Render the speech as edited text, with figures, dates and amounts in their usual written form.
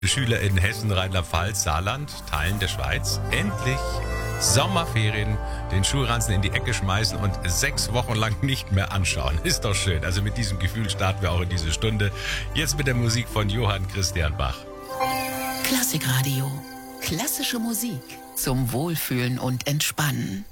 Schüler in Hessen, Rheinland-Pfalz, Saarland, Teilen der Schweiz endlich Sommerferien, den Schulranzen in die Ecke schmeißen und 6 Wochen lang nicht mehr anschauen. Ist doch schön. Also mit diesem Gefühl starten wir auch in diese Stunde. Jetzt mit der Musik von Johann Christian Bach. Klassikradio. Klassische Musik zum Wohlfühlen und Entspannen.